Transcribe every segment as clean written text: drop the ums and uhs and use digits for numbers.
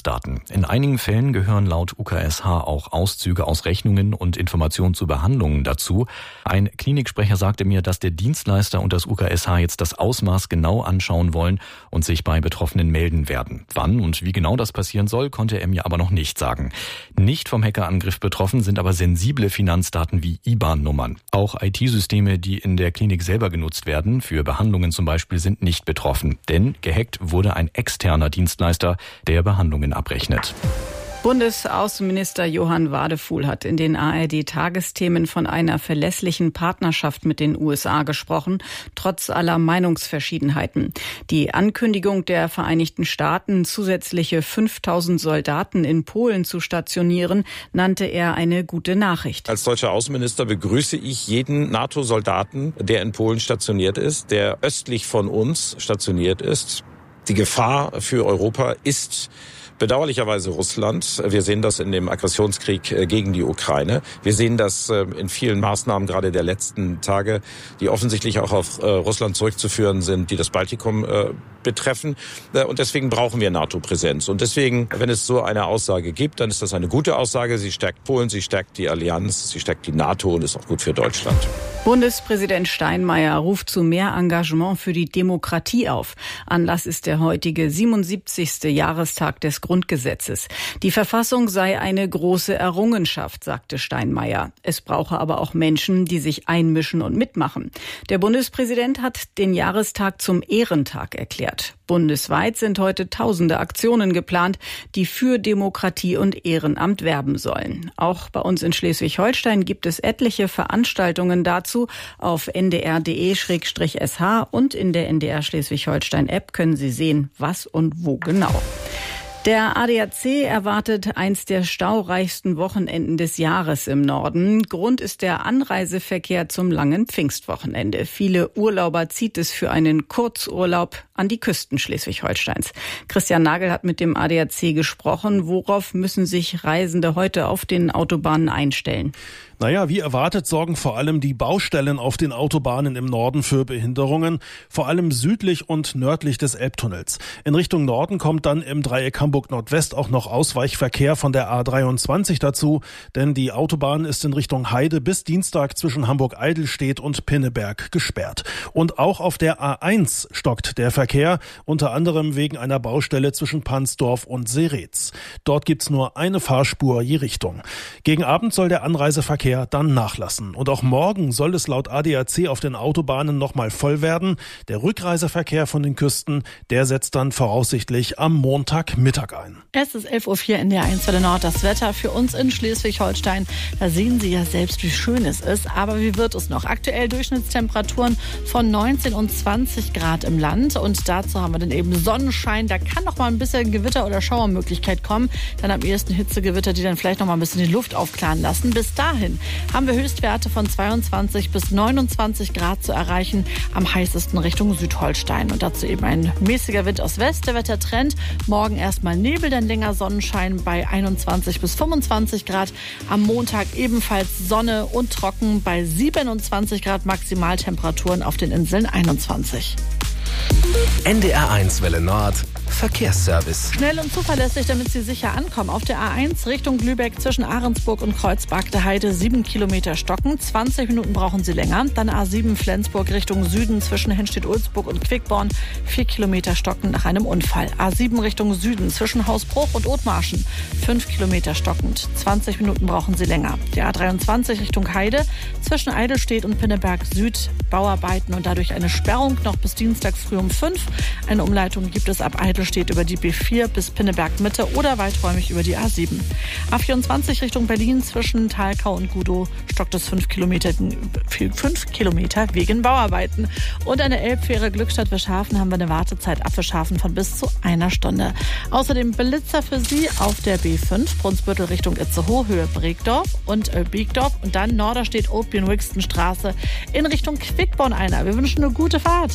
Finanzdaten. In einigen Fällen gehören laut UKSH auch Auszüge aus Rechnungen und Informationen zu Behandlungen dazu. Ein Kliniksprecher sagte mir, dass der Dienstleister und das UKSH jetzt das Ausmaß genau anschauen wollen und sich bei Betroffenen melden werden. Wann und wie genau das passieren soll, konnte er mir aber noch nicht sagen. Nicht vom Hackerangriff betroffen sind aber sensible Finanzdaten wie IBAN-Nummern. Auch IT-Systeme, die in der Klinik selber genutzt werden, für Behandlungen zum Beispiel, sind nicht betroffen. Denn gehackt wurde ein externer Dienstleister, der Behandlungen abrechnet. Bundesaußenminister Johann Wadefuhl hat in den ARD-Tagesthemen von einer verlässlichen Partnerschaft mit den USA gesprochen, trotz aller Meinungsverschiedenheiten. Die Ankündigung der Vereinigten Staaten, zusätzliche 5.000 Soldaten in Polen zu stationieren, nannte er eine gute Nachricht. Als deutscher Außenminister begrüße ich jeden NATO-Soldaten, der in Polen stationiert ist, der östlich von uns stationiert ist. Die Gefahr für Europa ist bedauerlicherweise Russland. Wir sehen das in dem Aggressionskrieg gegen die Ukraine. Wir sehen das in vielen Maßnahmen gerade der letzten Tage, die offensichtlich auch auf Russland zurückzuführen sind, die das Baltikum betreffen. Und deswegen brauchen wir NATO-Präsenz. Und deswegen, wenn es so eine Aussage gibt, dann ist das eine gute Aussage. Sie stärkt Polen, sie stärkt die Allianz, sie stärkt die NATO und ist auch gut für Deutschland. Bundespräsident Steinmeier ruft zu mehr Engagement für die Demokratie auf. Anlass ist der heutige 77. Jahrestag des Grundgesetzes. Die Verfassung sei eine große Errungenschaft, sagte Steinmeier. Es brauche aber auch Menschen, die sich einmischen und mitmachen. Der Bundespräsident hat den Jahrestag zum Ehrentag erklärt. Bundesweit sind heute tausende Aktionen geplant, die für Demokratie und Ehrenamt werben sollen. Auch bei uns in Schleswig-Holstein gibt es etliche Veranstaltungen dazu. Auf ndr.de/sh und in der NDR Schleswig-Holstein-App können Sie sehen, was und wo genau. Der ADAC erwartet eins der staureichsten Wochenenden des Jahres im Norden. Grund ist der Anreiseverkehr zum langen Pfingstwochenende. Viele Urlauber zieht es für einen Kurzurlaub an die Küsten Schleswig-Holsteins. Christian Nagel hat mit dem ADAC gesprochen. Worauf müssen sich Reisende heute auf den Autobahnen einstellen? Naja, wie erwartet sorgen vor allem die Baustellen auf den Autobahnen im Norden für Behinderungen, vor allem südlich und nördlich des Elbtunnels. In Richtung Norden kommt dann im Dreieck Hamburg-Nordwest auch noch Ausweichverkehr von der A23 dazu, denn die Autobahn ist in Richtung Heide bis Dienstag zwischen Hamburg-Eidelstedt und Pinneberg gesperrt. Und auch auf der A1 stockt der Verkehr, unter anderem wegen einer Baustelle zwischen Pansdorf und Seretz. Dort gibt's nur eine Fahrspur je Richtung. Gegen Abend soll der Anreiseverkehr dann nachlassen. Und auch morgen soll es laut ADAC auf den Autobahnen nochmal voll werden. Der Rückreiseverkehr von den Küsten, der setzt dann voraussichtlich am Montagmittag ein. Es ist 11.04 Uhr in der 1 Welle Nord. Das Wetter für uns in Schleswig-Holstein. Da sehen Sie ja selbst, wie schön es ist. Aber wie wird es noch? Aktuell Durchschnittstemperaturen von 19 und 20 Grad im Land. Und dazu haben wir dann eben Sonnenschein. Da kann noch mal ein bisschen Gewitter oder Schauermöglichkeit kommen. Dann am ehesten Hitzegewitter, die dann vielleicht noch mal ein bisschen die Luft aufklaren lassen. Bis dahin haben wir Höchstwerte von 22 bis 29 Grad zu erreichen, am heißesten Richtung Südholstein. Und dazu eben ein mäßiger Wind aus West. Der Wettertrend, morgen erstmal Nebel, dann länger Sonnenschein bei 21 bis 25 Grad. Am Montag ebenfalls Sonne und trocken bei 27 Grad, Maximaltemperaturen auf den Inseln 21. NDR1 Welle Nord Verkehrsservice. Schnell und zuverlässig, damit Sie sicher ankommen. Auf der A1 Richtung Lübeck zwischen Ahrensburg und Kreuzberg-der-Heide 7 Kilometer stocken. 20 Minuten brauchen Sie länger. Dann A7 Flensburg Richtung Süden zwischen Henstedt-Ulzburg und Quickborn 4 Kilometer stocken nach einem Unfall. A7 Richtung Süden zwischen Hausbruch und Othmarschen 5 Kilometer stockend. 20 Minuten brauchen Sie länger. Die A23 Richtung Heide zwischen Eidelstedt und Pinneberg Süd Bauarbeiten und dadurch eine Sperrung noch bis Dienstag früh um 5. Eine Umleitung gibt es ab Eidelstedt über die B4 bis Pinneberg Mitte oder weiträumig über die A7. A24 Richtung Berlin zwischen Thalkau und Gudow stockt es 5 Kilometer wegen Bauarbeiten. Und eine Elbfähre Glückstadt-Wischhafen haben wir eine Wartezeit ab Wischhafen von bis zu einer Stunde. Außerdem Blitzer für Sie auf der B5 Brunsbüttel Richtung Itzehoe, Höhe Bregdorf und Biegdorf und dann Norderstedt Opien-Wixten-Straße in Richtung Quickborn einer. Wir wünschen eine gute Fahrt.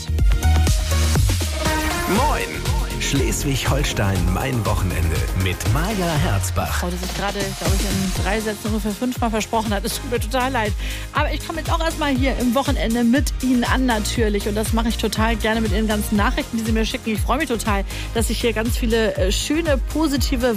Moin! Schleswig-Holstein, mein Wochenende mit Maja Herzbach. Heute sich gerade, glaube ich, in 3 Sätzen ungefähr 5-mal versprochen hat. Es tut mir total leid. Aber ich komme jetzt auch erstmal hier im Wochenende mit Ihnen an natürlich. Und das mache ich total gerne mit Ihren ganzen Nachrichten, die Sie mir schicken. Ich freue mich total, dass ich hier ganz viele schöne, positive